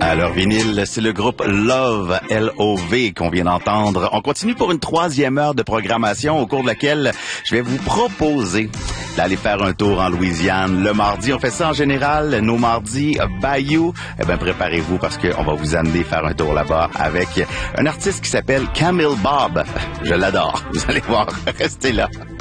Alors, vinyle, c'est le groupe Love, L-O-V, qu'on vient d'entendre. On continue pour une 3e heure de programmation au cours de laquelle je vais vous proposer d'aller faire un tour en Louisiane le mardi. On fait ça en général, nos mardis, Bayou. Eh bien, préparez-vous parce qu'on va vous amener faire un tour là-bas avec un artiste qui s'appelle Camille Bob. Je l'adore. Vous allez voir. Restez là.